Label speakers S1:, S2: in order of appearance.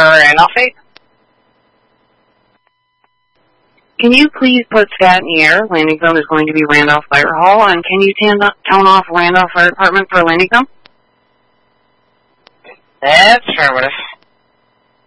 S1: Randolph 8.
S2: Can you please put SCAT in the air? Landing zone is going to be Randolph Fire Hall, and can you tone off Randolph Fire Department for landing zone?
S1: That's affirmative.